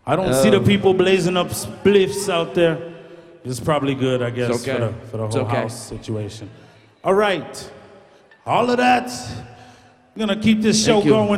I don't see the people blazing up spliffs out there. It's probably good, I guess, okay. for the whole house situation. All right. All of that. We're going to keep this show going.